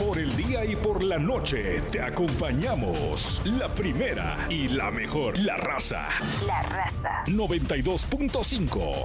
Por el día y por la noche te acompañamos. La primera y la mejor. La Raza. La Raza. 92.5.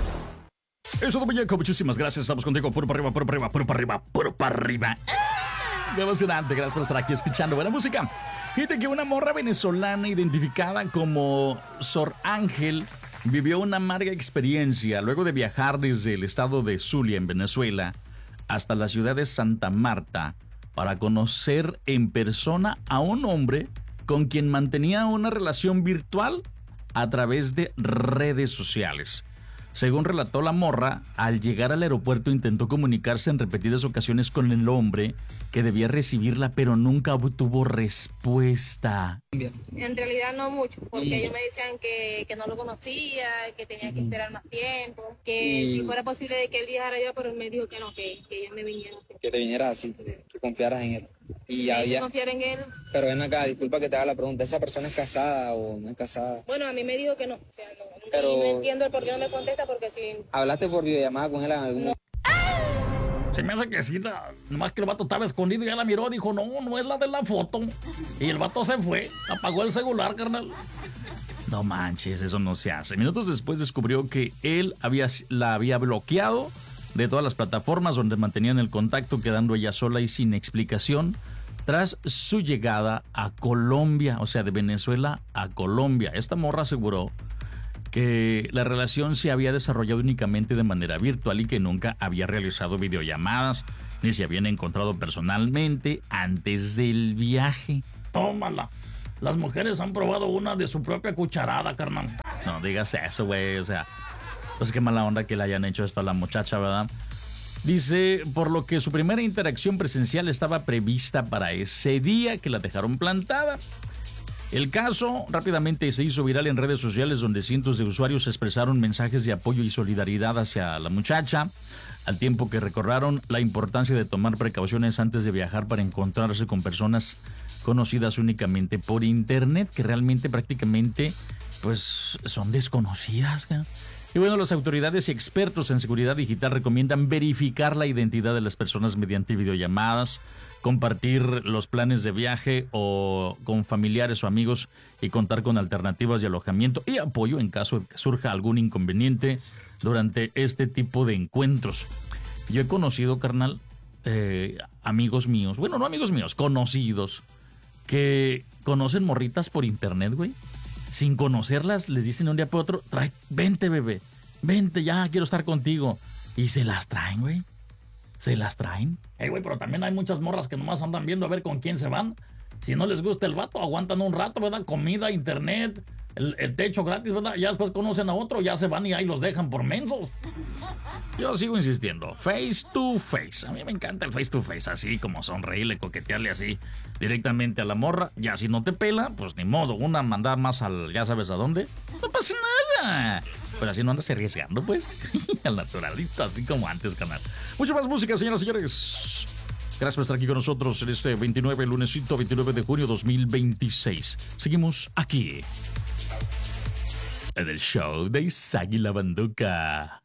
Eso de muñeco, muchísimas gracias. Estamos contigo, puro para arriba, puro para arriba, puro para arriba, puro para arriba. ¡Qué emocionante! Gracias por estar aquí escuchando buena música. Fíjate que una morra venezolana identificada como Sor Ángel vivió una amarga experiencia luego de viajar desde el estado de Zulia, en Venezuela, hasta la ciudad de Santa Marta para conocer en persona a un hombre con quien mantenía una relación virtual a través de redes sociales. Según relató la morra, al llegar al aeropuerto intentó comunicarse en repetidas ocasiones con el hombre que debía recibirla, pero nunca obtuvo respuesta. En realidad no mucho, porque ellos me decían que no lo conocía, que tenía que esperar más tiempo, que si fuera posible de que él viajara allá, pero él me dijo que no, que yo me viniera así. Que te viniera así, que confiaras en él. Y que confiar en él. Pero ven acá, disculpa que te haga la pregunta, ¿esa persona es casada o no es casada? Bueno, a mí me dijo que no, o sea, no. Pero... Y no entiendo el por qué no me contesta, porque si... ¿Hablaste por videollamada con él en algún momento? Se me hace que sí, nomás que el vato estaba escondido y ya la miró, dijo, no es la de la foto. Y el vato se fue, apagó el celular, carnal. No manches, eso no se hace. Minutos después descubrió que él la había bloqueado de todas las plataformas donde mantenían el contacto, quedando ella sola y sin explicación tras su llegada a Colombia, o sea, de Venezuela a Colombia. Esta morra aseguró que la relación se había desarrollado únicamente de manera virtual y que nunca había realizado videollamadas ni se habían encontrado personalmente antes del viaje. Tómala. Las mujeres han probado una de su propia cucharada, carnal. No digas eso, güey, o sea, pues qué mala onda que le hayan hecho esto a la muchacha, ¿verdad? Dice, por lo que su primera interacción presencial estaba prevista para ese día, que la dejaron plantada. El caso rápidamente se hizo viral en redes sociales, donde cientos de usuarios expresaron mensajes de apoyo y solidaridad hacia la muchacha, al tiempo que recordaron la importancia de tomar precauciones antes de viajar para encontrarse con personas conocidas únicamente por internet, que realmente prácticamente pues son desconocidas. Y bueno, las autoridades y expertos en seguridad digital recomiendan verificar la identidad de las personas mediante videollamadas, compartir los planes de viaje o con familiares o amigos y contar con alternativas de alojamiento y apoyo en caso de que surja algún inconveniente durante este tipo de encuentros. Yo he conocido, carnal, amigos míos, bueno, no amigos míos, conocidos, que conocen morritas por internet, güey. Sin conocerlas, les dicen un día por otro, vente, bebé, vente, ya quiero estar contigo. Y se las traen, güey. Se las traen. Güey, pero también hay muchas morras que nomás andan viendo a ver con quién se van. Si no les gusta el vato, aguantan un rato, ¿verdad? Comida, internet, el techo gratis, ¿verdad? Ya después conocen a otro, ya se van y ahí los dejan por mensos. Yo sigo insistiendo, face to face. A mí me encanta el face to face, así como sonreírle, coquetearle así directamente a la morra. Ya si no te pela, pues ni modo, una mandar más al ya sabes a dónde. No pasa nada. Pero así no andas arriesgando, pues. Al naturalito, así como antes, canal. Mucha más música, señoras y señores. Gracias por estar aquí con nosotros en este 29, lunesito 29 de junio 2026. Seguimos aquí en el show de Isaac y la Banduca.